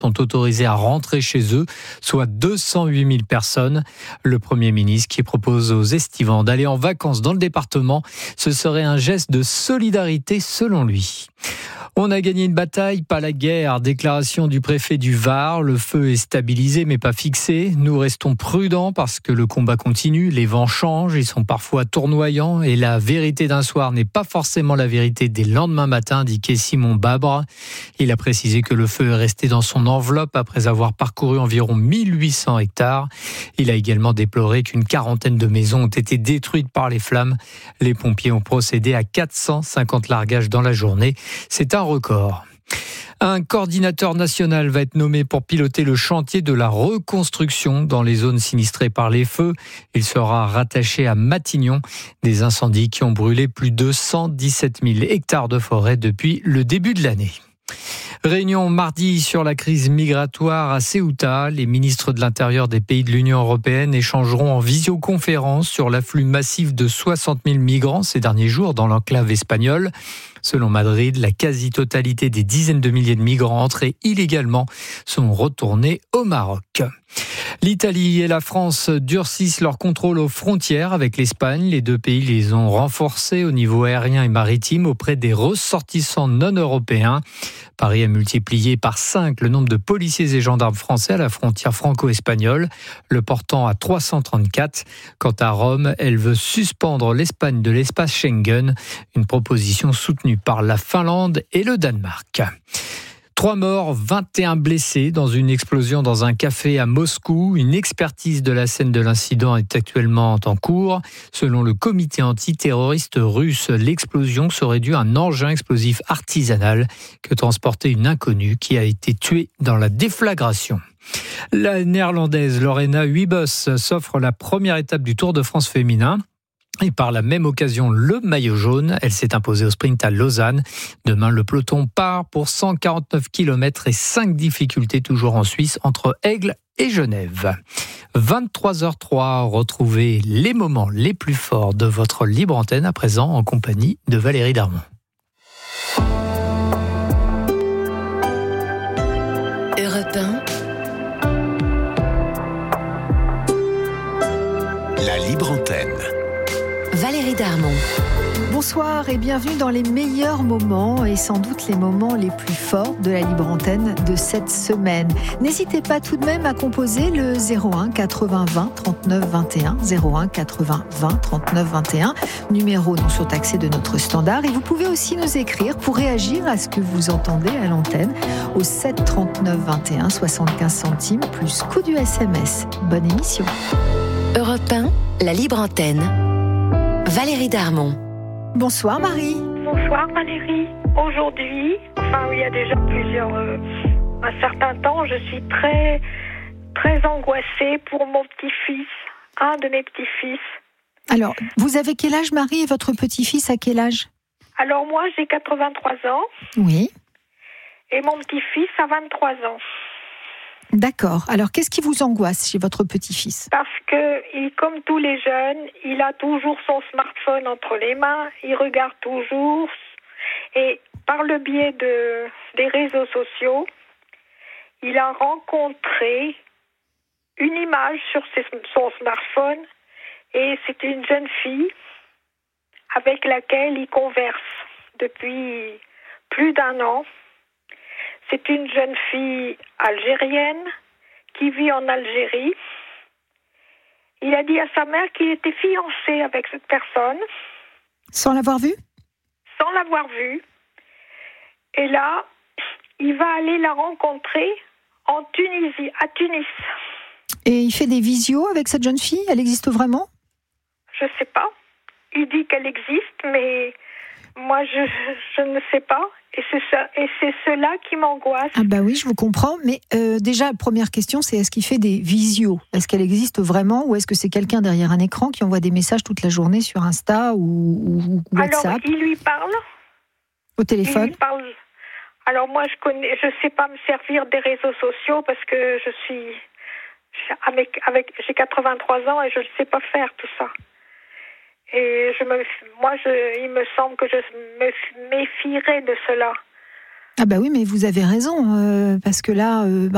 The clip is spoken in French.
sont autorisés à rentrer chez eux, soit 208 000 personnes. Le Premier ministre qui propose aux estivants d'aller en vacances dans le département, ce serait un geste de solidarité selon lui. On a gagné une bataille, pas la guerre. Déclaration du préfet du Var. Le feu est stabilisé mais pas fixé. Nous restons prudents parce que le combat continue. Les vents changent, ils sont parfois tournoyants et la vérité d'un soir n'est pas forcément la vérité des lendemains matins, indiquait Simon Babre. Il a précisé que le feu est resté dans son enveloppe après avoir parcouru environ 1800 hectares. Il a également déploré qu'une quarantaine de maisons ont été détruites par les flammes. Les pompiers ont procédé à 450 largages dans la journée. C'est un record. Un coordinateur national va être nommé pour piloter le chantier de la reconstruction dans les zones sinistrées par les feux. Il sera rattaché à Matignon, des incendies qui ont brûlé plus de 117 000 hectares de forêt depuis le début de l'année. Réunion mardi sur la crise migratoire à Ceuta. Les ministres de l'Intérieur des pays de l'Union européenne échangeront en visioconférence sur l'afflux massif de 60 000 migrants ces derniers jours dans l'enclave espagnole. Selon Madrid, la quasi-totalité des dizaines de milliers de migrants entrés illégalement sont retournés au Maroc. L'Italie et la France durcissent leur contrôle aux frontières avec l'Espagne. Les deux pays les ont renforcés au niveau aérien et maritime auprès des ressortissants non européens. Paris a multiplié par 5 le nombre de policiers et gendarmes français à la frontière franco-espagnole, le portant à 334. Quant à Rome, elle veut suspendre l'Espagne de l'espace Schengen, une proposition soutenue par la Finlande et le Danemark. 3 morts, 21 blessés dans une explosion dans un café à Moscou. Une expertise de la scène de l'incident est actuellement en cours. Selon le comité antiterroriste russe, l'explosion serait due à un engin explosif artisanal que transportait une inconnue qui a été tuée dans la déflagration. La néerlandaise Lorena Wiebes s'offre la première étape du Tour de France féminin. Et par la même occasion, le maillot jaune, elle s'est imposée au sprint à Lausanne. Demain, le peloton part pour 149 km et 5 difficultés toujours en Suisse entre Aigle et Genève. 23h03, retrouvez les moments les plus forts de votre libre antenne à présent en compagnie de Valérie Darmon. Europe 1. La libre antenne. Valérie Darmon. Bonsoir et bienvenue dans les meilleurs moments et sans doute les moments les plus forts de la libre antenne de cette semaine. N'hésitez pas tout de même à composer le 01 80 20 39 21, 01 80 20 39 21, numéro non surtaxé de notre standard. Et vous pouvez aussi nous écrire pour réagir à ce que vous entendez à l'antenne au 7 39 21, 75 centimes plus coût du SMS. Bonne émission. Europe 1, la libre antenne. Valérie Darmon. Bonsoir Marie. Bonsoir Valérie. Aujourd'hui, il y a déjà un certain temps, je suis très, très angoissée pour mon petit-fils, un de mes petits-fils. Alors, vous avez quel âge Marie et votre petit-fils a quel âge ? Alors moi, j'ai 83 ans. Oui. Et mon petit-fils a 23 ans. D'accord. Alors, qu'est-ce qui vous angoisse chez votre petit-fils ? Parce que, comme tous les jeunes, il a toujours son smartphone entre les mains, il regarde toujours, et par le biais des réseaux sociaux, il a rencontré une image sur son smartphone, et c'est une jeune fille avec laquelle il converse depuis plus d'1 an. C'est une jeune fille algérienne qui vit en Algérie. Il a dit à sa mère qu'il était fiancé avec cette personne. Sans l'avoir vue ? Sans l'avoir vue. Et là, il va aller la rencontrer en Tunisie, à Tunis. Et il fait des visios avec cette jeune fille ? Elle existe vraiment ? Je ne sais pas. Il dit qu'elle existe, mais moi, je ne sais pas. Et c'est cela qui m'angoisse. Ah bah oui, je vous comprends. Mais déjà, première question, c'est est-ce qu'il fait des visios ? Est-ce qu'elle existe vraiment ou est-ce que c'est quelqu'un derrière un écran qui envoie des messages toute la journée sur Insta ou WhatsApp ? Alors, il lui parle. Au téléphone ? Il lui parle. Alors moi, je sais pas me servir des réseaux sociaux parce que j'ai 83 ans et je ne sais pas faire tout ça. Et il me semble que je me méfierais de cela. Ah bah oui, mais vous avez raison, parce que là,